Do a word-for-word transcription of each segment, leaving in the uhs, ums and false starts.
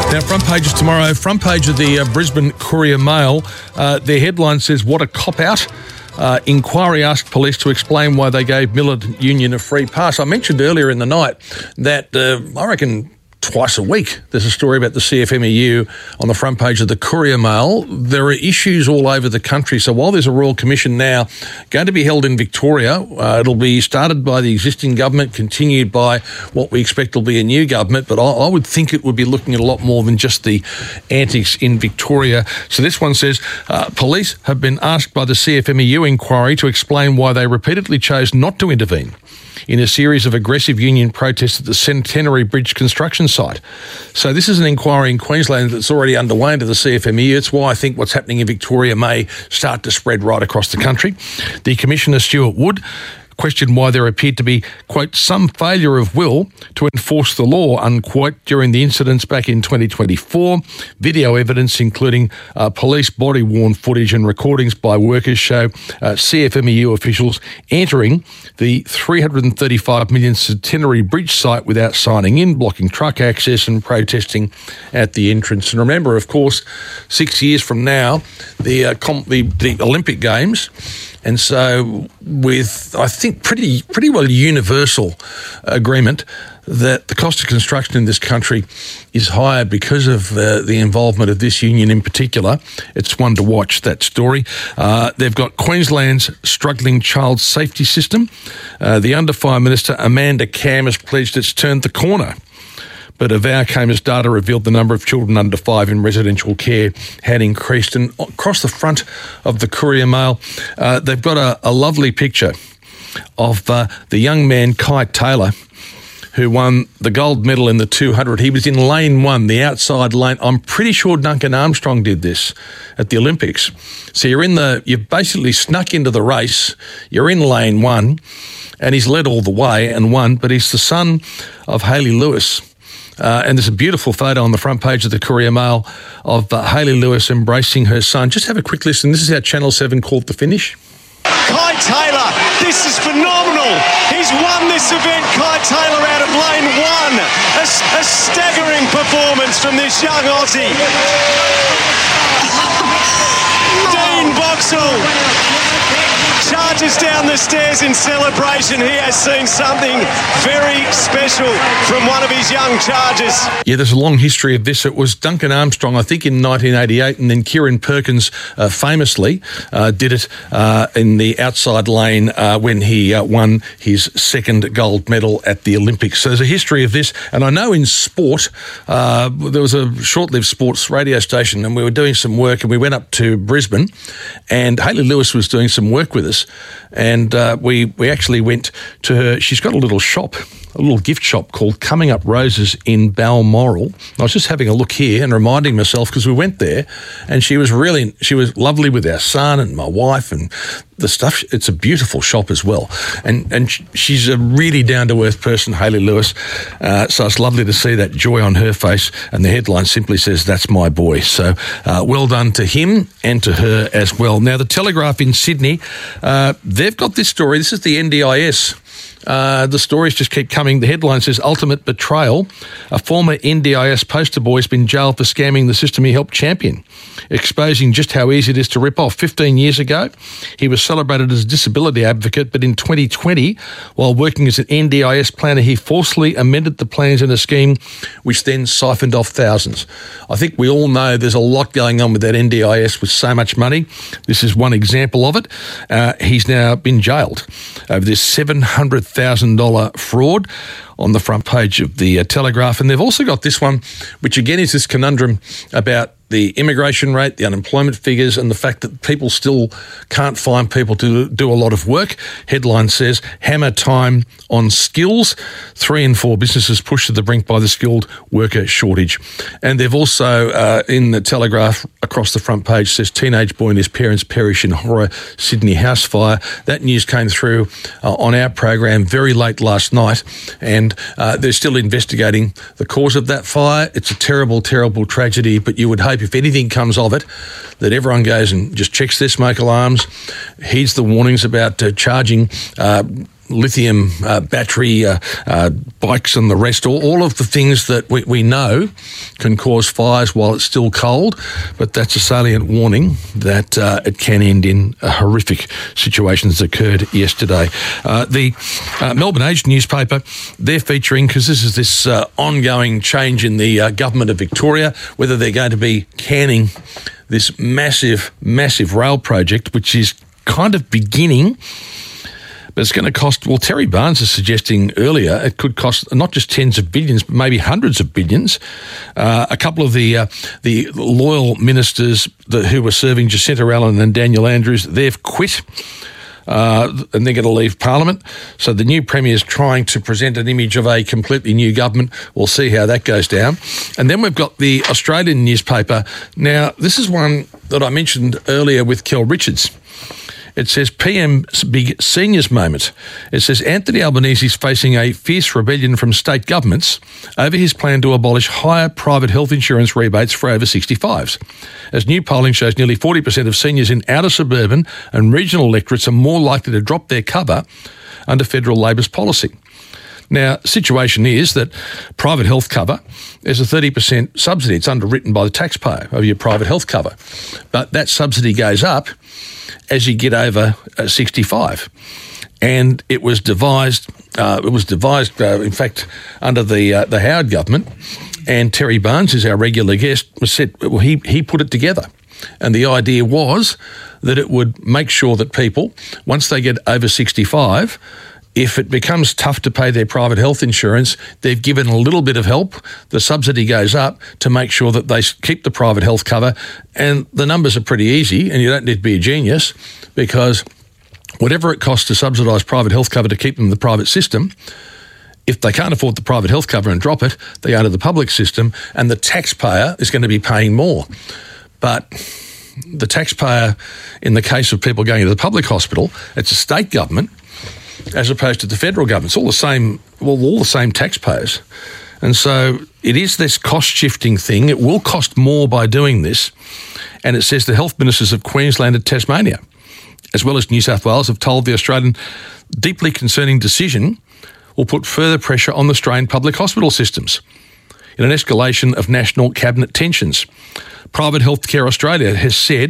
Now, front pages tomorrow, front page of the uh, Brisbane Courier Mail, uh, their headline says, "What a cop-out. Uh, inquiry asked police to explain why they gave Militant Union a free pass." I mentioned earlier in the night that uh, I reckon twice a week there's a story about the C F M E U on the front page of the Courier Mail. There are issues all over the country. So while there's a Royal Commission now going to be held in Victoria, uh, it'll be started by the existing government, continued by what we expect will be a new government. But I, I would think it would be looking at a lot more than just the antics in Victoria. So this one says, uh, police have been asked by the C F M E U inquiry to explain why they repeatedly chose not to intervene in a series of aggressive union protests at the Centenary Bridge construction site. So this is an inquiry in Queensland that's already underway into the C F M E U. It's why I think what's happening in Victoria may start to spread right across the country. The Commissioner, Stuart Wood, questioned why there appeared to be, quote, some failure of will to enforce the law, unquote, during the incidents back in twenty twenty-four. Video evidence, including uh, police body-worn footage and recordings by workers, show uh, C F M E U officials entering the three hundred thirty-five million Centenary Bridge site without signing in, blocking truck access and protesting at the entrance. And remember, of course, six years from now, the, uh, com- the, the Olympic Games. And so with, I think, pretty pretty well universal agreement that the cost of construction in this country is higher because of uh, the involvement of this union in particular. It's one to watch, that story. Uh, they've got Queensland's struggling child safety system. Uh, the Under-Fire Minister, Amanda Cam, has pledged it's turned the corner. But Avowcamus data revealed the number of children under five in residential care had increased. And across the front of the Courier Mail, uh, they've got a, a lovely picture of uh, the young man, Kai Taylor, who won the gold medal in the two hundred. He was in lane one, the outside lane. I'm pretty sure Duncan Armstrong did this at the Olympics. So you're in the, you've basically snuck into the race. You're in lane one, and he's led all the way and won. But he's the son of Hayley Lewis. Uh, and there's a beautiful photo on the front page of the Courier Mail of uh, Hayley Lewis embracing her son. Just have a quick listen. This is how Channel seven called the finish. Kai Taylor, this is phenomenal. He's won this event, Kai Taylor, out of lane one. A, a staggering performance from this young Aussie. Dean Boxall charges down the stairs in celebration. He has seen something very special from one of his young chargers. Yeah, there's a long history of this. It was Duncan Armstrong, I think, in nineteen eighty-eight, and then Kieran Perkins uh, famously uh, did it uh, in the outside lane uh, when he uh, won his second gold medal at the Olympics. So there's a history of this. And I know in sport, uh, there was a short-lived sports radio station, and we were doing some work, and we went up to Brisbane, and Hayley Lewis was doing some work with us. And uh, we, we actually went to her. She's got a little shop, a little gift shop called Coming Up Roses in Balmoral. I was just having a look here and reminding myself, because we went there, and she was really, she was lovely with our son and my wife and the stuff. It's a beautiful shop as well. And and she's a really down-to-earth person, Hayley Lewis. Uh, so it's lovely to see that joy on her face. And the headline simply says, "That's my boy." So uh, well done to him and to her as well. Now, the Telegraph in Sydney, uh, they've got this story. This is the N D I S. Uh, the stories just keep coming. The headline says, "Ultimate Betrayal. A former N D I S poster boy has been jailed for scamming the system he helped champion, exposing just how easy it is to rip off." fifteen years ago, he was celebrated as a disability advocate, but in twenty twenty, while working as an N D I S planner, he forcibly amended the plans in a scheme which then siphoned off thousands. I think we all know there's a lot going on with that N D I S with so much money. This is one example of it. Uh, he's now been jailed over this seven hundred thousand dollars fraud on the front page of the uh, Telegraph. And they've also got this one, which again is this conundrum about the immigration rate, the unemployment figures, and the fact that people still can't find people to do a lot of work. Headline says, "Hammer time on skills. Three in four businesses pushed to the brink by the skilled worker shortage." And they've also, uh, in the Telegraph, across the front page, says, "Teenage boy and his parents perish in horror, Sydney house fire." That news came through uh, on our program very late last night, and uh, they're still investigating the cause of that fire. It's a terrible, terrible tragedy, but you would hope if anything comes of it, that everyone goes and just checks their smoke alarms, heeds the warnings about uh, charging uh, lithium uh, battery uh, uh, bikes and the rest, all, all of the things that we, we know can cause fires while it's still cold, but that's a salient warning that uh, it can end in a horrific situation that's occurred yesterday. Uh, the uh, Melbourne Age newspaper, they're featuring, because this is this uh, ongoing change in the uh, government of Victoria, whether they're going to be canning this massive, massive rail project, which is kind of beginning. But it's going to cost, well, Terry Barnes is suggesting earlier, it could cost not just tens of billions, but maybe hundreds of billions. Uh, a couple of the uh, the loyal ministers that, who were serving, Jacinta Allen and Daniel Andrews, they've quit. Uh, and they're going to leave Parliament. So the new Premier is trying to present an image of a completely new government. We'll see how that goes down. And then we've got the Australian newspaper. Now, this is one that I mentioned earlier with Kel Richards. It says P M's big seniors moment. It says Anthony Albanese is facing a fierce rebellion from state governments over his plan to abolish higher private health insurance rebates for over sixty-fives. As new polling shows, nearly forty percent of seniors in outer suburban and regional electorates are more likely to drop their cover under federal Labor's policy. Now, the situation is that private health cover is a thirty percent subsidy. It's underwritten by the taxpayer over your private health cover. But that subsidy goes up as you get over uh, sixty-five. And it was devised, uh, it was devised, uh, in fact, under the uh, the Howard government. And Terry Barnes, who's our regular guest, said, well, he, he put it together. And the idea was that it would make sure that people, once they get over sixty-five, if it becomes tough to pay their private health insurance, they've given a little bit of help. The subsidy goes up to make sure that they keep the private health cover. And the numbers are pretty easy, and you don't need to be a genius, because whatever it costs to subsidise private health cover to keep them in the private system, if they can't afford the private health cover and drop it, they go to the public system, and the taxpayer is going to be paying more. But the taxpayer, in the case of people going to the public hospital, it's a state government, as opposed to the federal government. It's all the same, well, all the same taxpayers. And so it is this cost-shifting thing. It will cost more by doing this. And it says the health ministers of Queensland and Tasmania, as well as New South Wales, have told the Australian deeply concerning decision will put further pressure on the strained public hospital systems in an escalation of national cabinet tensions. Private Healthcare Australia has said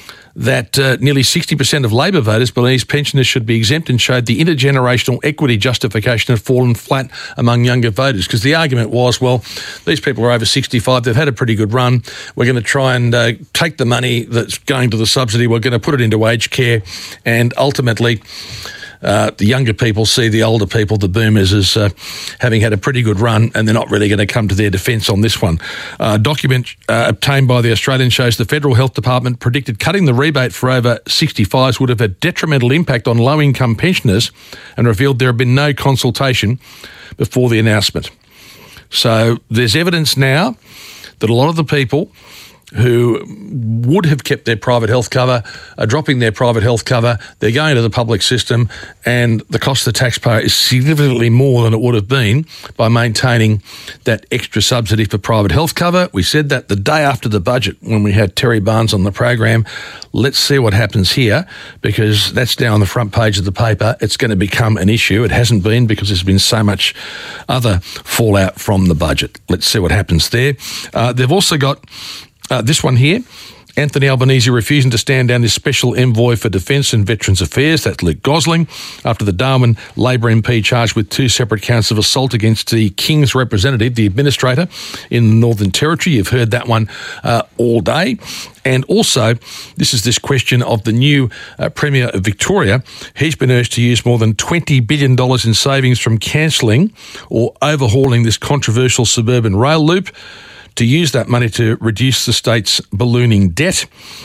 that uh, nearly sixty percent of Labor voters believe pensioners should be exempt, and showed the intergenerational equity justification had fallen flat among younger voters, because the argument was, well, these people are over sixty-five, they've had a pretty good run, we're going to try and uh, take the money that's going to the subsidy, we're going to put it into aged care, and ultimately Uh, the younger people see the older people, the boomers, as uh, having had a pretty good run, and they're not really going to come to their defence on this one. A uh, document uh, obtained by the Australian shows the Federal Health Department predicted cutting the rebate for over sixty-fives would have a detrimental impact on low-income pensioners, and revealed there had been no consultation before the announcement. So there's evidence now that a lot of the people who would have kept their private health cover are dropping their private health cover, they're going to the public system, and the cost of the taxpayer is significantly more than it would have been by maintaining that extra subsidy for private health cover. We said that the day after the budget when we had Terry Barnes on the program. Let's see what happens here, because that's now on the front page of the paper. It's going to become an issue. It hasn't been, because there's been so much other fallout from the budget. Let's see what happens there. Uh, they've also got Uh, this one here, Anthony Albanese refusing to stand down as Special Envoy for Defence and Veterans Affairs, that's Luke Gosling, after the Darwin Labor M P charged with two separate counts of assault against the King's representative, the administrator in the Northern Territory. You've heard that one uh, all day. And also, this is this question of the new uh, Premier of Victoria. He's been urged to use more than twenty billion dollars in savings from cancelling or overhauling this controversial suburban rail loop, to use that money to reduce the state's ballooning debt.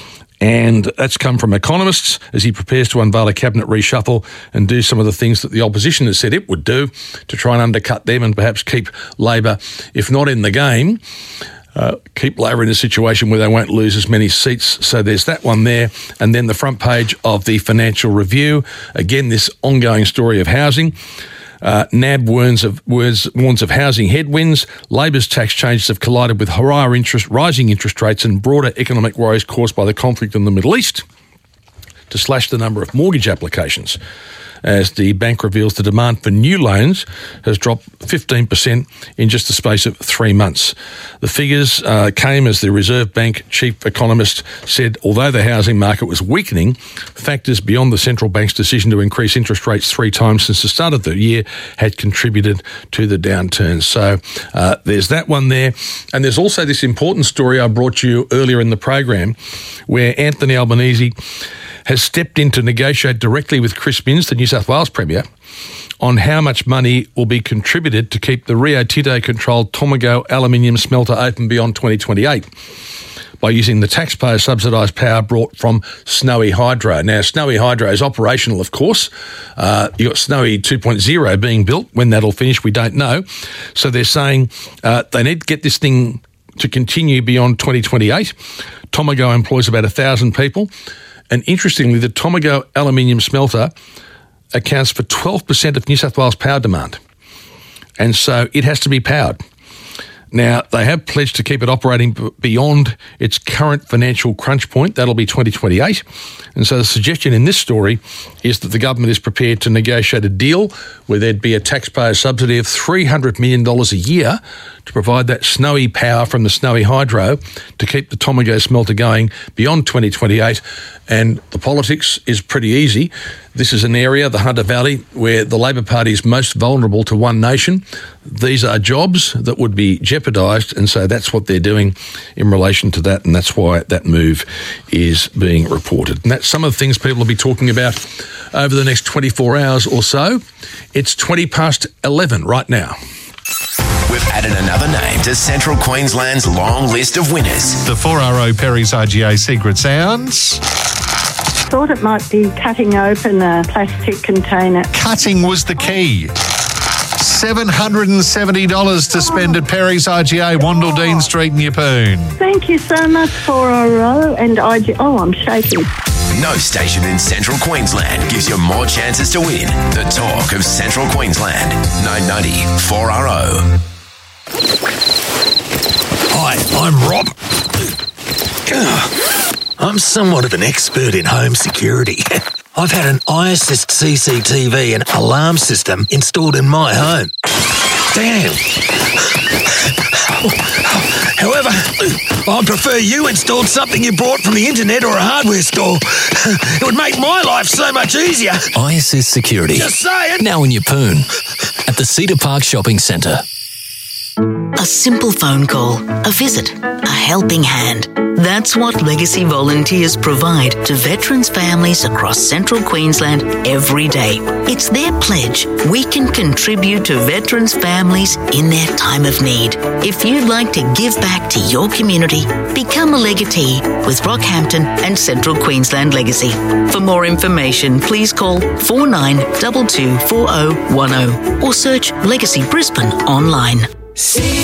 And that's come from economists as he prepares to unveil a cabinet reshuffle and do some of the things that the opposition has said it would do to try and undercut them and perhaps keep Labor, if not in the game, uh, keep Labor in a situation where they won't lose as many seats. So there's that one there. And then the front page of the Financial Review, again, this ongoing story of housing. Uh, N A B warns of, warns, warns of housing headwinds. Labor's tax changes have collided with higher interest, rising interest rates and broader economic worries caused by the conflict in the Middle East to slash the number of mortgage applications. as the bank reveals the demand for new loans has dropped fifteen percent in just the space of three months. The figures uh, came as the Reserve Bank chief economist said although the housing market was weakening, factors beyond the central bank's decision to increase interest rates three times since the start of the year had contributed to the downturn. So uh, there's that one there. And there's also this important story I brought you earlier in the program where Anthony Albanese has stepped in to negotiate directly with Chris Minns, the New South Wales Premier, on how much money will be contributed to keep the Rio Tinto-controlled Tomago aluminium smelter open beyond twenty twenty-eight by using the taxpayer subsidised power brought from Snowy Hydro. Now, Snowy Hydro is operational, of course. Uh, you've got Snowy two point oh being built. When that'll finish, we don't know. So they're saying uh, they need to get this thing to continue beyond twenty twenty-eight. Tomago employs about one thousand people. And interestingly, the Tomago aluminium smelter accounts for twelve percent of New South Wales power demand. And so it has to be powered. Now, they have pledged to keep it operating b- beyond its current financial crunch point. That'll be twenty twenty-eight. And so the suggestion in this story is that the government is prepared to negotiate a deal where there'd be a taxpayer subsidy of three hundred million dollars a year to provide that snowy power from the Snowy Hydro to keep the Tomago smelter going beyond twenty twenty-eight. And the politics is pretty easy. This is an area, the Hunter Valley, where the Labor Party is most vulnerable to One Nation. These are jobs that would be jeopardised, and so that's what they're doing in relation to that, and that's why that move is being reported. And that's some of the things people will be talking about over the next twenty-four hours or so. It's twenty past eleven right now. We've added another name to Central Queensland's long list of winners. The four R O Perry's I G A Secret Sounds. Thought it might be cutting open a plastic container. Cutting was the key. seven hundred seventy dollars to spend at Perry's I G A, Wandle Street in Yeppoon. Thank you so much, four R O and I G A. Oh, I'm shaking. No station in Central Queensland gives you more chances to win. The talk of Central Queensland. nine ninety four R O. Hi, I'm Rob. I'm somewhat of an expert in home security. I've had an iAssist C C T V and alarm system installed in my home. Damn. However, I'd prefer you installed something you bought from the internet or a hardware store. It would make my life so much easier. iAssist Security. Just saying. Now in Yeppoon at the Cedar Park Shopping Centre. A simple phone call, a visit, a helping hand. That's what Legacy volunteers provide to veterans' families across Central Queensland every day. It's their pledge we can contribute to veterans' families in their time of need. If you'd like to give back to your community, become a legatee with Rockhampton and Central Queensland Legacy. For more information, please call four nine two two four oh one oh or search Legacy Brisbane online. See